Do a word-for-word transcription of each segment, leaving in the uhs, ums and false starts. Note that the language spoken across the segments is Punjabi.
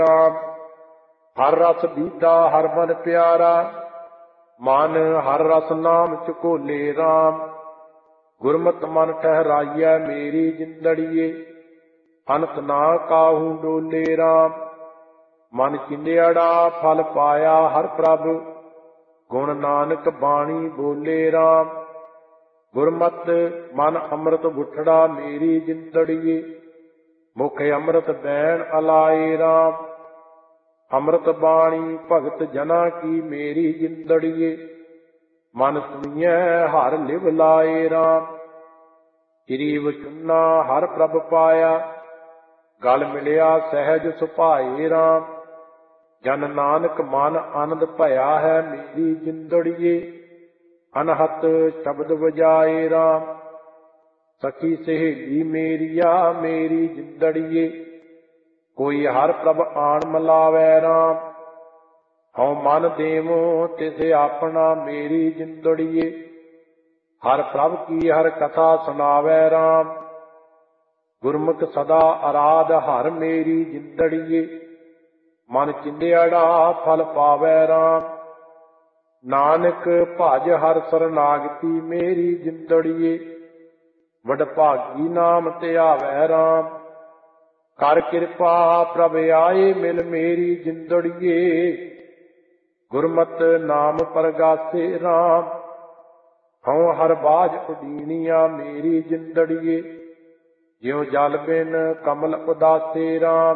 ਰਾਮ। ਹਰ ਰਸ ਬੀਤਾ ਹਰ ਮਨ ਪਿਆਰਾ, ਮਨ ਹਰ ਰਸ ਨਾਮ ਝਕੋਲੇ ਰਾਮ। ਗੁਰਮਤਿ ਮਨ ਠਹਿਰਾਈਐ ਮੇਰੀ ਜਿੰਦੜੀਏ, ਅਨੰਤ ਨਾ ਕਾਹੂ ਡੋਲੇ ਰਾਮ। ਮਨ ਚਿੰਦਿਆੜਾ ਫਲ ਪਾਇਆ ਹਰ ਪ੍ਰਭ, ਗੁਣ ਨਾਨਕ ਬਾਣੀ ਬੋਲੇ ਰਾਮ। ਗੁਰਮਤਿ ਮਨ ਅੰਮ੍ਰਿਤ ਗੁਠੜਾ ਮੇਰੀ ਜਿੰਦੜੀਏ, ਮੁਖ ਅੰਮ੍ਰਿਤ ਬੈਣ ਅਲਾਏ ਰਾਮ। ਅੰਮ੍ਰਿਤ ਬਾਣੀ ਭਗਤ ਜਨਾ ਕੀ ਮੇਰੀ ਜਿੰਦੜੀਏ, ਮਨ ਸੁਣੀਐ ਹਰ ਲਿਵ ਲਾਏ ਰਾਮ। ਸ੍ਰੀ ਵਚੁੰਨਾ ਹਰ ਪ੍ਰਭ ਪਾਇਆ, ਗਲ ਮਿਲਿਆ ਸਹਿਜ ਸੁਭਾਏ ਰਾਮ। ਜਨ ਨਾਨਕ ਮਨ ਆਨੰਦ ਭਇਆ ਹੈ ਮੇਰੀ ਜਿੰਦੜੀਏ, ਅਨਹਤ ਸ਼ਬਦ ਵਜਾਏ ਰਾਮ। ਸਖੀ ਸਹੇਲੀ ਮੇਰੀਆ ਮੇਰੀ ਜਿੰਦੜੀਏ, ਕੋਈ ਹਰ ਪ੍ਰਭ ਆਣ ਮਿਲਾਵੈ ਰਾਮ। ਹਉ ਮਨ ਦੇਵੋ ਤਿਸ ਆਪਣਾ ਮੇਰੀ ਜਿੰਦੜੀਏ, ਹਰ ਪ੍ਰਭ ਕੀ ਹਰ ਕਥਾ ਸੁਣਾਵੈ ਰਾਮ। ਗੁਰਮੁਖ ਸਦਾ ਅਰਾਧ ਹਰ ਮੇਰੀ ਜਿੰਦੜੀਏ, ਮਨ ਚਿੰਦਿਆੜਾ ਫਲ ਪਾਵੈ ਰਾਮ। ਨਾਨਕ ਭਜ ਹਰ ਸਰਨਾਗਤੀ ਮੇਰੀ ਜਿੰਦੜੀਏ, ਵਡਭਾਗੀ ਨਾਮ ਧਿਆਵੈ ਰਾਮ। ਕਰ ਕਿਰਪਾ ਪ੍ਰਭ ਆਏ ਮਿਲ ਮੇਰੀ ਜਿੰਦੜੀਏ, ਗੁਰਮਤਿ ਨਾਮ ਪਰਗਾਸੇ ਰਾਮ। ਹਉ ਹਰ ਬਾਝ ਉਡੀਣੀਆ ਮੇਰੀ ਜਿੰਦੜੀਏ, ਜਿਉ ਜਲ ਬਿਨ ਕਮਲ ਉਦਾਸੇ ਰਾਮ।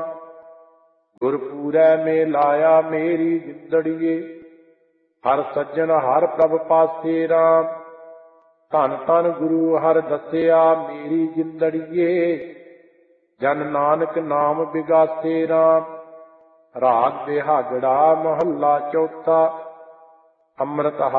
ਗੁਰਪੂਰੈ ਮੇ ਲਾਇਆ ਮੇਰੀ ਜਿੰਦੜੀਏ, ਹਰ ਸੱਜਣ ਹਰ ਪ੍ਰਭ ਪਾਸੇ ਰਾਮ। ਧੰਨ ਧੰਨ ਗੁਰੂ ਹਰਿ ਦੱਸਿਆ ਮੇਰੀ ਜਿੰਦੜੀਏ, ਜਨ ਨਾਨਕ ਨਾਮ ਬਿਗਾਸੇ ਰਾਮ। ਰਾਗ ਬਿਹਾਗੜਾ ਮਹੱਲਾ ਚੌਥਾ। ਅੰਮ੍ਰਿਤ